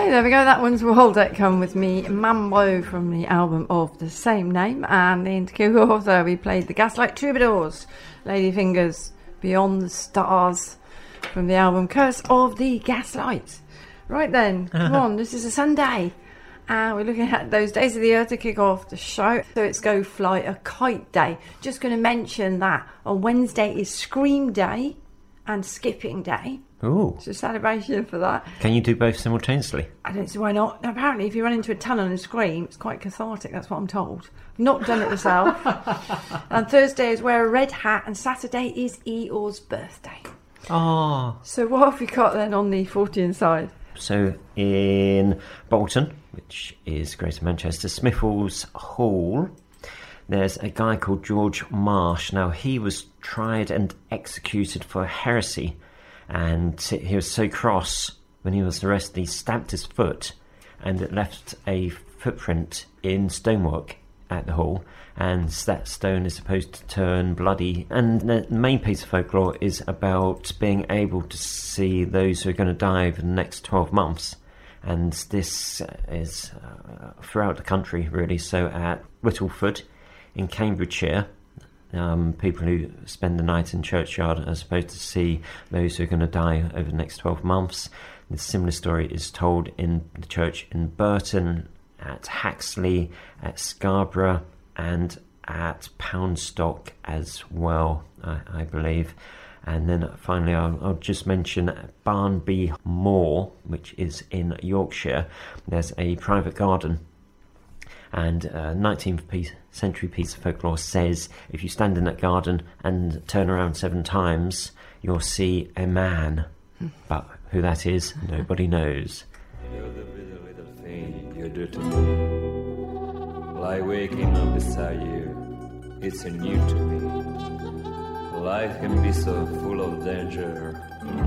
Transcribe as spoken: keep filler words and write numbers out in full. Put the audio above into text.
Okay, there we go. That one's Waldeck Come With Me, Mambo, from the album of the same name. And in Kilgore, we played the Gaslight Troubadours, Ladyfingers, Beyond the Stars, from the album Curse of the Gaslight. Right then, come on, this is a Sunday. And we're looking at those days of the year to kick off the show. So it's Go Fly a Kite Day. Just going to mention that on Wednesday is Scream Day and Skipping Day. Ooh. It's a celebration for that. Can you do both simultaneously? I don't see why not. Now, apparently, if you run into a tunnel and scream, it's quite cathartic. That's what I'm told. Not done it myself. And Thursday is Wear a Red Hat, and Saturday is Eeyore's birthday. Oh. So what have we got then on the Fortean side? So in Bolton, which is Greater Manchester, Smithills Hall, there's a guy called George Marsh. Now, he was tried and executed for heresy, and he was so cross when he was arrested, he stamped his foot, and it left a footprint in stonework at the hall, and that stone is supposed to turn bloody. And the main piece of folklore is about being able to see those who are going to die over the next twelve months. And this is uh, throughout the country, really. So at Whittleford in Cambridgeshire, um, people who spend the night in churchyard are supposed to see those who are going to die over the next twelve months. The similar story is told in the church in Burton, at Haxley, at Scarborough, and at Poundstock as well, I, I believe. And then finally, I'll, I'll just mention Barnby Moor, which is in Yorkshire. There's a private garden, and a nineteenth century piece of folklore says if you stand in that garden and turn around seven times, you'll see a man. But who that is, nobody knows. You're the little, little thing you do to me. Like waking up beside you, it's new to me. Life can be so full of danger.